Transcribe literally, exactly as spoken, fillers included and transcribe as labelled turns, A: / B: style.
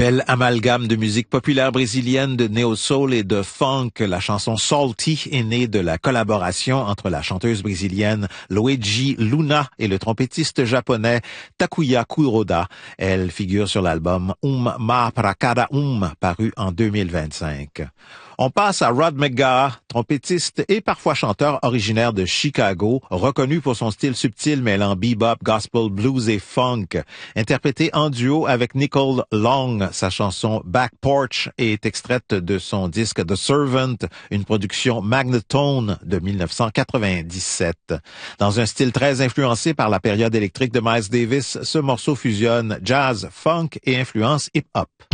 A: Belle amalgame de musique populaire brésilienne, de néo-soul et de funk. La chanson Salty est née de la collaboration entre la chanteuse brésilienne Luigi Luna et le trompettiste japonais Takuya Kuroda. Elle figure sur l'album Um Ma Pra Cada Um, paru en deux mille vingt-cinq. On passe à Rod McGaha, trompettiste et parfois chanteur originaire de Chicago, reconnu pour son style subtil mêlant bebop, gospel, blues et funk. Interprété en duo avec Nicole Long, sa chanson Back Porch est extraite de son disque The Servant, une production Magnatone de dix-neuf cent quatre-vingt-dix-sept. Dans un style très influencé par la période électrique de Miles Davis, ce morceau fusionne jazz, funk et influence hip-hop.